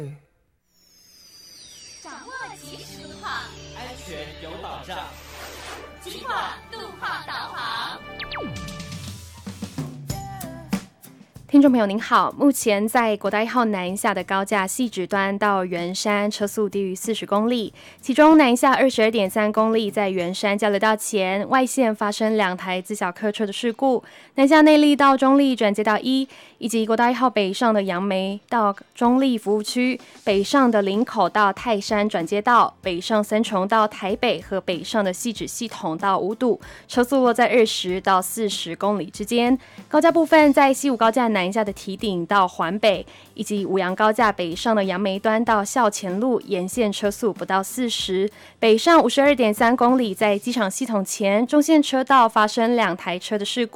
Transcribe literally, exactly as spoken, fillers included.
掌握即时路况， 安全有保障。 金话路况导航。 听众朋友您好，目前在国道一号南下的高架汐止端到圆山车速低于四十公里，其中南下二十二点三公里在圆山交流道前外线发生两台自小客车的事故，南下内坜到中坜转接道一，以及国道一号北上的杨梅到中坜服务区，北上的林口到泰山转接道，北上三重到台北和北上的汐止系统到五堵，车速落在二十到四十公里之间。高架部分在西武高架南下的堤顶到环北，以及五杨高架北上的杨梅端到校前路沿线车速不到四十，北上五十二点三公里在机场系统前中线车道发生两台车的事故。